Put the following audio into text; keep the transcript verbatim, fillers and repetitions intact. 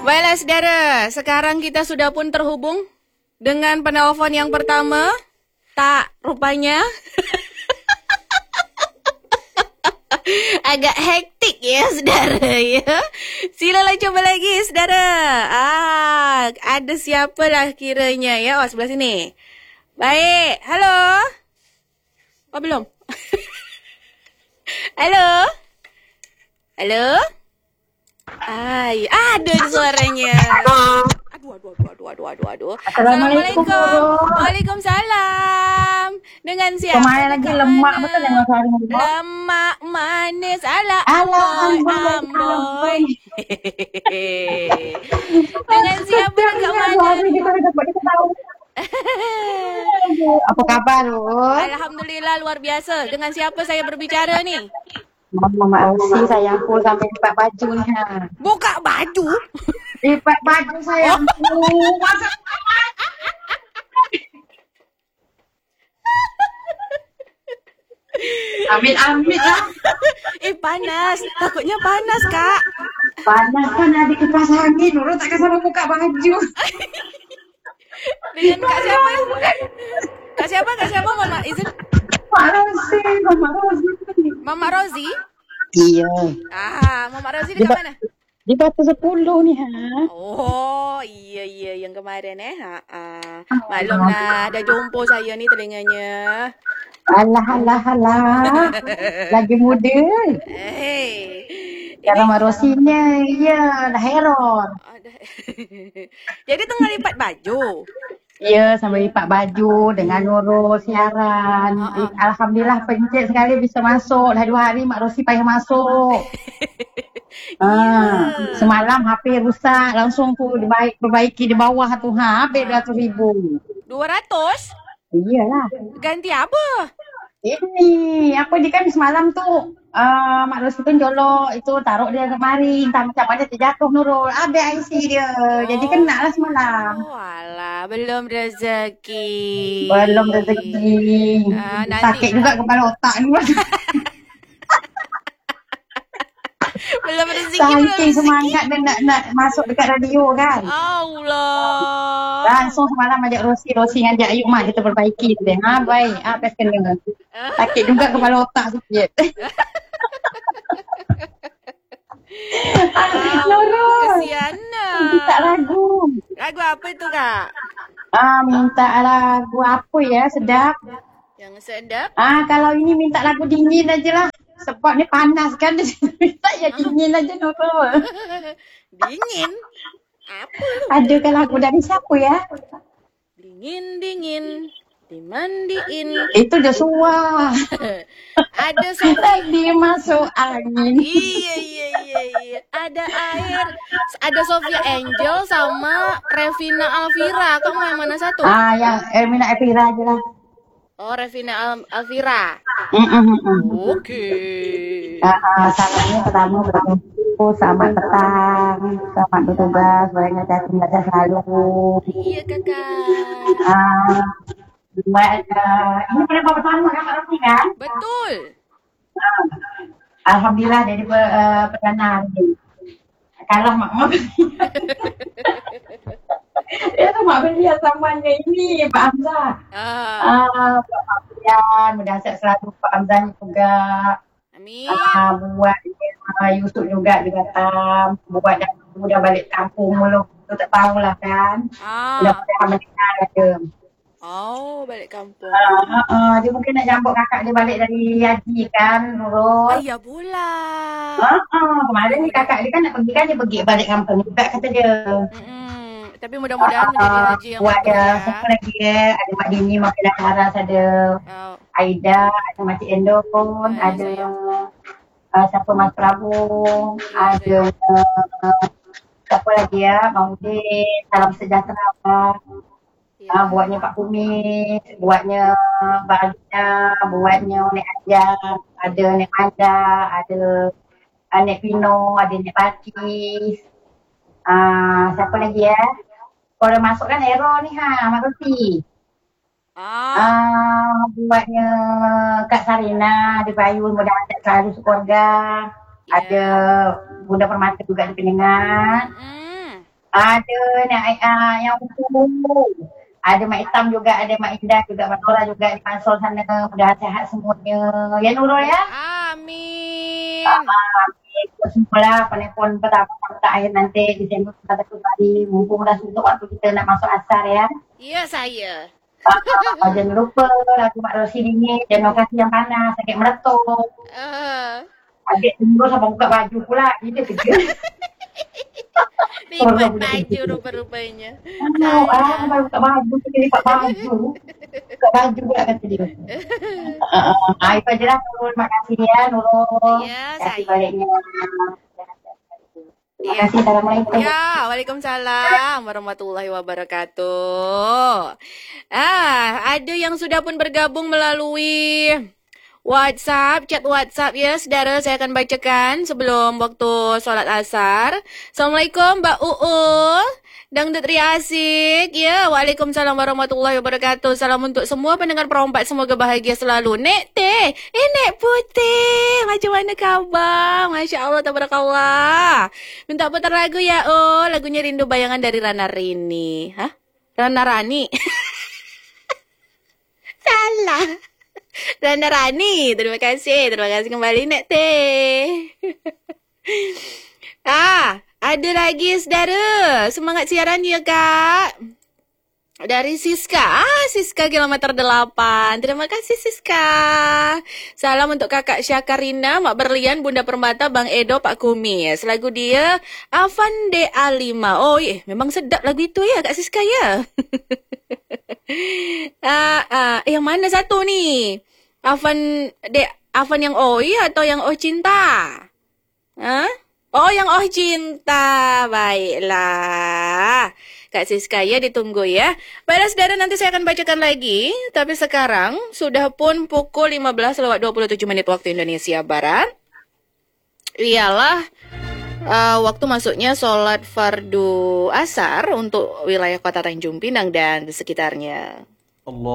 Baiklah saudara, sekarang kita sudah pun terhubung dengan penelpon yang pertama. Tak, rupanya agak hektik ya saudara ya. Silalah coba lagi saudara. Ah, ada siapalah kiranya ya. Oh, sebelah sini. Baik, halo. Oh, belum. Halo. Halo. Ay, ada suaranya. Aduh, aduh, aduh, aduh, aduh, aduh, aduh. Assalamualaikum. Waalaikumsalam. Dengan siapa? Kemarin lagi lemak betul dengan suara ni. Lemak manis ala Alhamdulillah. amboi. Dengan siapa dekat mana? Kita dapat kita tahu. Apa khabar, Rul? Alhamdulillah luar biasa. Dengan siapa saya berbicara ni? Mama Elsie sayangku sampai lipat baju ni. Ha. Buka baju? Lipat baju sayangku. Masa ambil-ambil lah. Eh panas. Takutnya panas kak. Panas kan ada kipas angin. Rul takkan sama buka baju. Dengan kak siapa? Kak siapa? Kak siapa Mama izin? Mak Rosi, Mama Rosi. Mama Rozi? Iya. Ah, Mama Rozi dekat mana? Di batu sepuluh ni ha. Oh, iya iya yang kemarin eh. Ha ah. Maklumlah dah jumpa saya ni telinganya. Alah alah alah. Lagi muda. Eh. Cara Marosinya, ya, dah heran. Jadi tengah lipat baju. Ya, sambil lipat baju dengan urus siaran. Uh-uh. Alhamdulillah pencet sekali bisa masuk. Dah dua hari Mak Rosi payah masuk. Ah, semalam H P rusak, langsung tu dibaik, perbaiki di bawah tu. Ha, habis dua ratus ribu. dua ratus? Iyalah. Ganti apa? Ini, apa dia kan semalam tu uh, Mak Rosi pun jolok itu taruh dia kemari. Entah macam mana terjatuh Nurul. Habis I C dia. Oh. Jadi kena lah semalam. Oh alah, belum rezeki. Belum rezeki. Ah, nanti... Sakit juga kepala otak ni. Belum rezeki, belum saking rezeki. Semangat dia nak, nak masuk dekat radio kan. Allah. Langsung semalam ajak Rosi. Rosi ngajak ayuk mak kita perbaiki. Dia, ha baik. Ha, pas kena. Sakit juga kepala otak sikit. Oh, kesiannya. Minta lagu. Lagu apa itu kak? Ah, minta lagu apa ya, sedap. Yang sedap? Ah, kalau ini minta lagu dingin aja lah. Sebab ni panas kan. Minta ya dingin aja Nurul. Dingin? Apa tu? Ada kan lagu dari siapa ya? Dingin-dingin dimandiin. Itu Joshua. Ada sampai Tadi masuk angin. Iya iya iya iya. Ada air. Ada Sophia Angel sama Revina Alvira. Kamu yang mana satu? Ah, yang Ermina Evira aja lah. Oh, Revina Al- Alvira. Oke. Ah, salamnya pertama bertemu selamat petang, selamat bertugas, banyak hati hati selalu. Iya kakak. Ah, buat uh, ini penerima pertama kan Mak Rosi kan? Betul. Ah, Alhamdulillah dari uh, perdana hari. Kalah Mak Mak. Dia tu Mak beli samanya ini Pak Hamzah. Ah. Ah, Pak Hamzah, mudah sihat selalu Pak Hamzah juga. Amin. Ah, buat uh, Yusuf juga di Batam. Buat dah, dah balik kampung mula. Tu tak tahulah kan. Ah. Dah pada mendengar ada. Oh, balik kampung. Ah, uh, uh, dia mungkin nak jambut kakak dia balik dari haji kan, Nurul. Ayah pula. Ah, uh, kemarin ni kakak dia kan nak pergi kan, dia pergi balik kampung juga kata dia. Mm-mm. Tapi mudah-mudahan menjadi Uh, haji yang buat mabrur ada ya. siapa lagi ya? Ada Mak Dini, Mak Bella Haras, ada Oh. Aida, ada Makcik Endo pun, Ay, ada sayang. uh, siapa Mas Prabu, ada uh, siapa lagi ya? Maudin, salam sejahtera. Ya. Ah, buatnya Pak Kumis, buatnya Mbak Alina, buatnya Nek Ajar, ada Nek Manda, ada uh, Nek Pino, ada Nek Pakis. Ah, siapa lagi ya? Kalau masuk kan error ni ha, Mak Rosi. Ah. Ah, buatnya Kak Sarina, ada Bayu, mudah-mudahan selalu sekeluarga. Ya. Ada Bunda Permata juga di pendengar. Mm. Ada nak uh, yang ungu. Ada Mak Hitam juga, ada Mak Indah juga, Mak Nora juga di Pansol sana. Mudah sehat semuanya. Ya Nurul ya. Amin. Ah, ikut semualah penelpon pertama tak akhir nanti Desember kita kembali. Mumpung dah suntuk waktu kita nak masuk asar ya. Ya saya. Ah, jangan lupa lagu Mak Rosi dingin, jangan kasih yang panas, sakit meletup. Uh, Adik tunggu sampai buka baju pula. Ini kerja. lipat baju rupa-rupanya. Oh, ah, baru buka baju, kita lipat baju. Buka baju pula kata dia. Ah, itu aja lah Nurul. Terima kasih ya Nurul. Ya, Terima kasih saya. baliknya. Terima Ya. kasih. Assalamualaikum. Ya, Waalaikumsalam warahmatullahi wabarakatuh. Ah, ada yang sudah pun bergabung melalui WhatsApp, chat WhatsApp ya, saudara. Saya akan bacakan sebelum waktu solat asar. Assalamualaikum, Mbak Uul. Dangdut Ria Asik. Ya, Waalaikumsalam warahmatullahi wabarakatuh. Salam untuk semua pendengar perompak. Semoga bahagia selalu. Nek Teh. Eh, Nek Putih. Macam mana khabar? Masya Allah, tabarakallah. Minta putar lagu ya, oh. Lagunya Rindu Bayangan dari Rana Rini. Hah? Rana Rani? Salah. Rana Rani, terima kasih. Terima kasih kembali, Nek Teh. ah, ada lagi, saudara. Semangat siaran ya, Kak. Dari Siska. Ah, Siska kilometer delapan. Terima kasih, Siska. Salam untuk kakak Syakarina, Mak Berlian, Bunda Permata, Bang Edo, Pak Kumis. Lagu dia, Afan D A lima. Oh, eh, memang sedap lagu itu ya, Kak Siska ya. ah, ah, yang mana satu nih? Afan de Afan yang Oi atau yang Oh Cinta? Hah? Oh, yang Oh Cinta. Baiklah. Kak Siska ya, ditunggu ya. Baiklah saudara, nanti saya akan bacakan lagi. Tapi sekarang sudah pun pukul lima belas lewat dua puluh tujuh menit waktu Indonesia Barat. Ialah uh, waktu masuknya sholat fardu asar untuk wilayah kota Tanjung Pinang dan sekitarnya. Allah.